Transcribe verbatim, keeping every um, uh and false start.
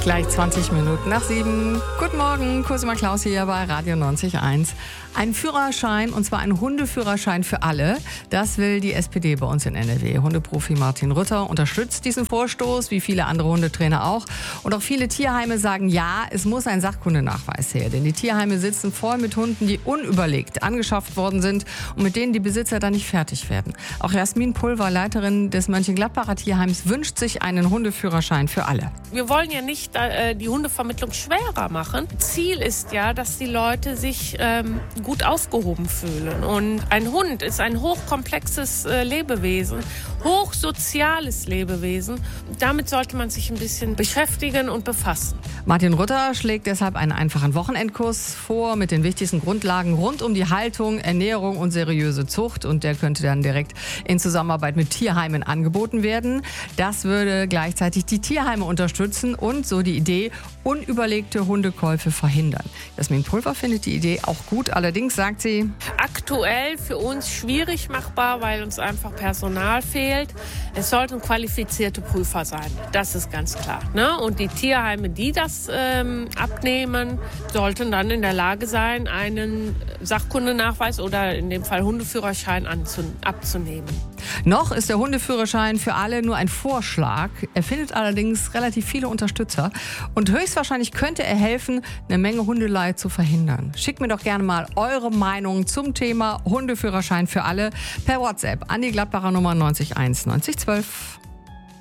Gleich zwanzig Minuten nach sieben. Guten Morgen, Cosima Klaus hier bei Radio neunzig Komma eins. Ein Führerschein, und zwar ein Hundeführerschein für alle. Das will die S P D bei uns in N R W. Hundeprofi Martin Rütter unterstützt diesen Vorstoß, wie viele andere Hundetrainer auch. Und auch viele Tierheime sagen, ja, es muss ein Sachkundenachweis her. Denn die Tierheime sitzen voll mit Hunden, die unüberlegt angeschafft worden sind und mit denen die Besitzer dann nicht fertig werden. Auch Jasmin Pulver, Leiterin des Mönchengladbacher Tierheims, wünscht sich einen Hundeführerschein für alle. Wir wollen ja nicht äh, die Hundevermittlung schwerer machen. Ziel ist ja, dass die Leute sich ähm, gut aufgehoben fühlen. Und ein Hund ist ein hochkomplexes äh, Lebewesen, hochsoziales Lebewesen. Damit sollte man sich ein bisschen beschäftigen und befassen. Martin Rütter schlägt deshalb einen einfachen Wochenendkurs vor mit den wichtigsten Grundlagen rund um die Haltung, Ernährung und seriöse Zucht. Und der könnte dann direkt in Zusammenarbeit mit Tierheimen angeboten werden. Das würde gleichzeitig die Tierheime unterstützen und, so die Idee, unüberlegte Hundekäufe verhindern. Jasmin Pulver findet die Idee auch gut. Allerdings sagt sie, aktuell für uns schwierig machbar, weil uns einfach Personal fehlt. Es sollten qualifizierte Prüfer sein. Das ist ganz klar. Ne? Und die Tierheime, die das ähm, abnehmen, sollten dann in der Lage sein, einen Sachkundenachweis oder in dem Fall Hundeführerschein anzu- abzunehmen. Noch ist der Hundeführerschein für alle nur ein Vorschlag. Er findet allerdings relativ viele Unterstützer. Und höchstwahrscheinlich könnte er helfen, eine Menge Hundeleid zu verhindern. Schickt mir doch gerne mal eure Meinung zum Thema Hundeführerschein für alle per WhatsApp an die Gladbacher Nummer neunzig eins neunzig zwölf.